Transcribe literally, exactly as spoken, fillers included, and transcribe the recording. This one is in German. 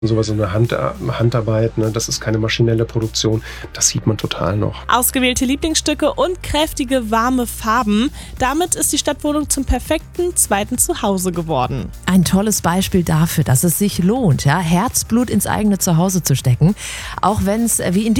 Sowas, so eine Hand, Handarbeit, ne? Das ist keine maschinelle Produktion. Das sieht man total noch. Ausgewählte Lieblingsstücke und kräftige, warme Farben. Damit ist die Stadtwohnung zum perfekten zweiten Zuhause geworden. Ein tolles Beispiel dafür, dass es sich lohnt, ja, Herzblut ins eigene Zuhause zu stecken. Auch wenn es, wie in